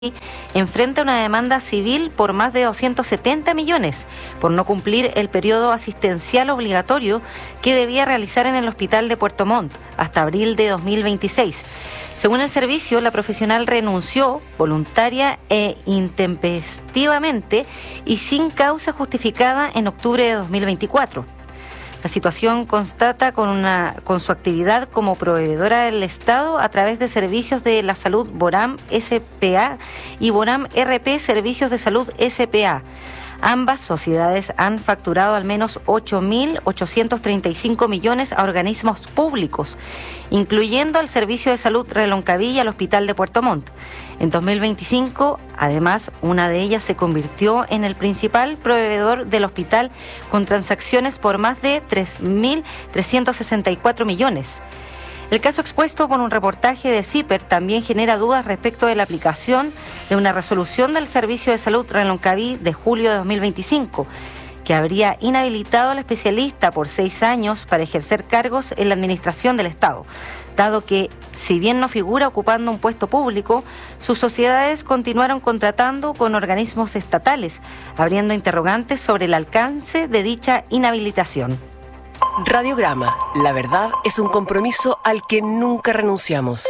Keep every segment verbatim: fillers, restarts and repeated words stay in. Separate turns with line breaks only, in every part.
enfrenta una demanda civil por más de doscientos setenta millones por no cumplir el periodo asistencial obligatorio que debía realizar en el hospital de Puerto Montt hasta abril de dos mil veintiséis. Según el servicio, la profesional renunció voluntaria e intempestivamente y sin causa justificada en octubre de dos mil veinticuatro. La situación constata con, una, con su actividad como proveedora del Estado a través de servicios de la salud Boram S P A y Boram R P Servicios de Salud S P A. Ambas sociedades han facturado al menos ocho mil ochocientos treinta y cinco millones a organismos públicos, incluyendo al Servicio de Salud Reloncaví y al Hospital de Puerto Montt. En dos mil veinticinco, además, una de ellas se convirtió en el principal proveedor del hospital con transacciones por más de tres mil trescientos sesenta y cuatro millones. El caso expuesto por un reportaje de CIPER también genera dudas respecto de la aplicación de una resolución del Servicio de Salud Reloncaví de julio de dos mil veinticinco, que habría inhabilitado al especialista por seis años para ejercer cargos en la administración del Estado, dado que, si bien no figura ocupando un puesto público, sus sociedades continuaron contratando con organismos estatales, abriendo interrogantes sobre el alcance de dicha inhabilitación.
Radiograma, la verdad es un compromiso al que nunca renunciamos.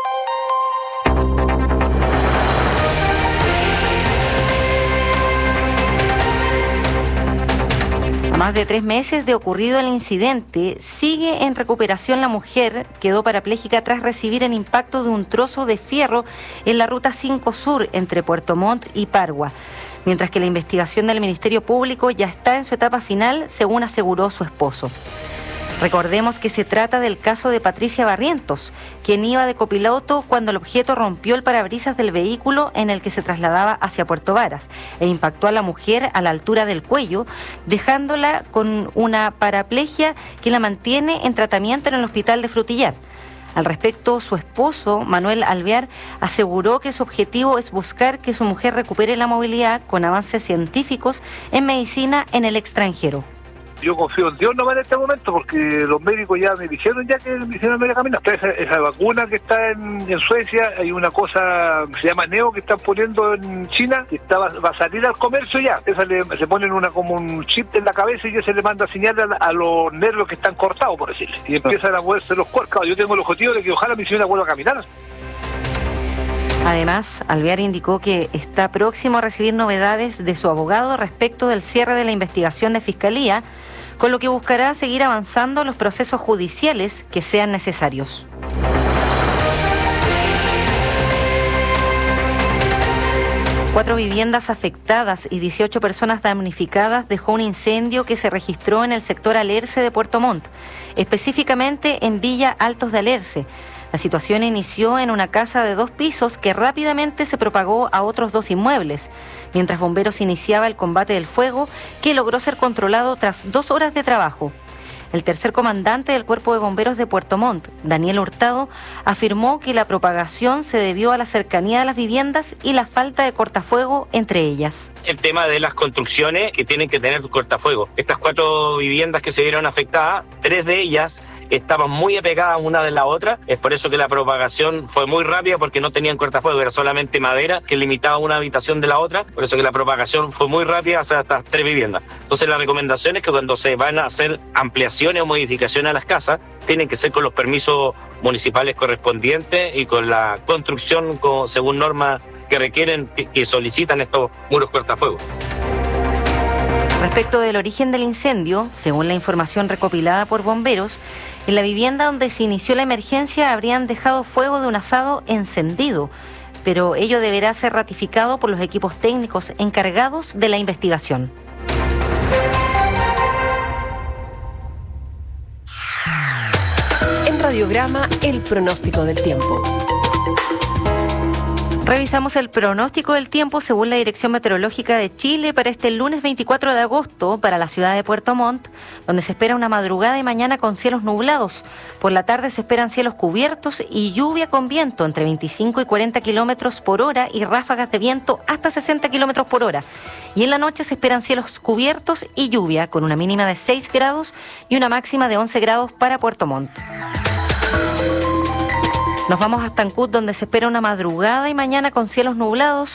A más de tres meses de ocurrido el incidente, sigue en recuperación la mujer. Quedó parapléjica tras recibir el impacto de un trozo de fierro en la Ruta cinco Sur entre Puerto Montt y Pargua, mientras que la investigación del Ministerio Público ya está en su etapa final, según aseguró su esposo. Recordemos que se trata del caso de Patricia Barrientos, quien iba de copiloto cuando el objeto rompió el parabrisas del vehículo en el que se trasladaba hacia Puerto Varas e impactó a la mujer a la altura del cuello, dejándola con una paraplegia que la mantiene en tratamiento en el hospital de Frutillar. Al respecto, su esposo, Manuel Alvear, aseguró que su objetivo es buscar que su mujer recupere la movilidad con avances científicos en medicina en el extranjero.
Yo confío en Dios nomás en este momento, porque los médicos ya me dijeron ya que me hicieron media camino. Esa, esa vacuna que está en, en Suecia, hay una cosa que se llama Neo que están poniendo en China, que está, va a salir al comercio ya. Esa le, se ponen una como un chip en la cabeza y ya se le manda señal a, a los nervios que están cortados, por decirle. Y empiezan a moverse los cuerpos. Yo tengo el objetivo de que ojalá mi señora vuelva a caminar.
Además, Alvear indicó que está próximo a recibir novedades de su abogado respecto del cierre de la investigación de Fiscalía, con lo que buscará seguir avanzando los procesos judiciales que sean necesarios. Cuatro viviendas afectadas y dieciocho personas damnificadas dejó un incendio que se registró en el sector Alerce de Puerto Montt, específicamente en Villa Altos de Alerce. La situación inició en una casa de dos pisos que rápidamente se propagó a otros dos inmuebles, mientras bomberos iniciaba el combate del fuego, que logró ser controlado tras dos horas de trabajo. El tercer comandante del Cuerpo de Bomberos de Puerto Montt, Daniel Hurtado, afirmó que la propagación se debió a la cercanía de las viviendas y la falta de cortafuego entre ellas.
El tema de las construcciones que tienen que tener cortafuego. Estas cuatro viviendas que se vieron afectadas, tres de ellas estaban muy apegadas una de la otra, es por eso que la propagación fue muy rápida, porque no tenían cortafuego, era solamente madera que limitaba una habitación de la otra, por eso que la propagación fue muy rápida hacia estas tres viviendas. Entonces la recomendación es que cuando se van a hacer ampliaciones o modificaciones a las casas, tienen que ser con los permisos municipales correspondientes y con la construcción con, según normas que requieren y solicitan estos muros cortafuegos.
Respecto del origen del incendio, según la información recopilada por bomberos, en la vivienda donde se inició la emergencia habrían dejado fuego de un asado encendido, pero ello deberá ser ratificado por los equipos técnicos encargados de la investigación.
En Radiograma, el pronóstico del tiempo.
Revisamos el pronóstico del tiempo según la Dirección Meteorológica de Chile para este lunes veinticuatro de agosto para la ciudad de Puerto Montt, donde se espera una madrugada y mañana con cielos nublados. Por la tarde se esperan cielos cubiertos y lluvia con viento entre veinticinco y cuarenta kilómetros por hora y ráfagas de viento hasta sesenta kilómetros por hora. Y en la noche se esperan cielos cubiertos y lluvia con una mínima de seis grados y una máxima de once grados para Puerto Montt. Nos vamos hasta Ancud, donde se espera una madrugada y mañana con cielos nublados.